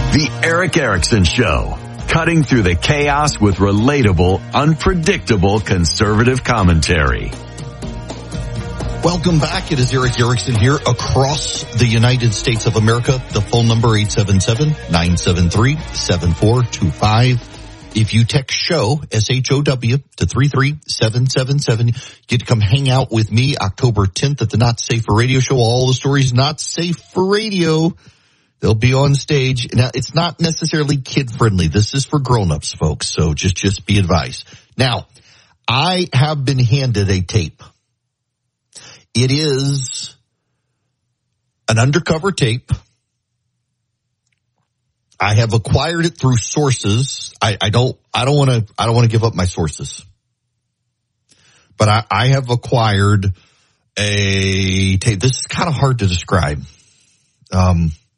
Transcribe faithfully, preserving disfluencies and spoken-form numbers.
The Eric Erickson Show, cutting through the chaos with relatable, unpredictable conservative commentary. Welcome back. It is Eric Erickson here across the United States of America. The phone number eight seven seven, nine seven three, seven four two five. If you text SHOW, S H O W, to three three seven seven seven, you get to come hang out with me October tenth at the Not Safe for Radio show. All the stories not safe for radio. They'll be on stage. Now, it's not necessarily kid-friendly. This is for grown-ups, folks, so just, just be advised. Now, I have been handed a tape. It is an undercover tape. I have acquired it through sources. I, I don't, I don't want to, I don't want to give up my sources. But I, I have acquired a tape. This is kind of hard to describe. Um,